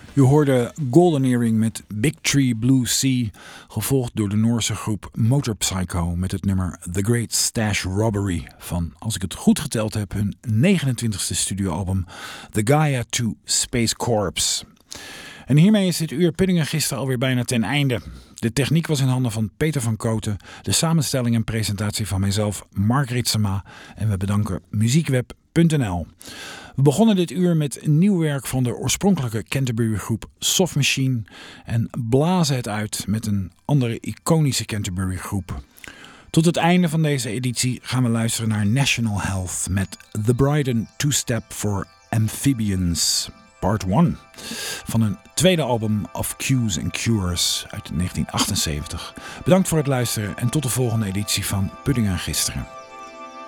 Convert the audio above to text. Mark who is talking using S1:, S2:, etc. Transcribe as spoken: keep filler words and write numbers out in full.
S1: U hoorde Golden Earring met Big Tree Blue Sea, gevolgd door de Noorse groep Motorpsycho met het nummer The Great Stash Robbery van, als ik het goed geteld heb, hun negenentwintigste studioalbum The Gaia two Space Corps. En hiermee is dit uur Puddingen gisteren alweer bijna ten einde. De techniek was in handen van Peter van Koten, de samenstelling en presentatie van mijzelf, Mark Ritsema, en we bedanken muziekweb punt n l. We begonnen dit uur met nieuw werk van de oorspronkelijke Canterbury groep Soft Machine en blazen het uit met een andere iconische Canterbury groep. Tot het einde van deze editie gaan we luisteren naar National Health met The Bryden Two-Step for Amphibians Part one van een tweede album Of Cues and Cures uit negentien achtenzeventig. Bedankt voor het luisteren en tot de volgende editie van Puddingen gisteren.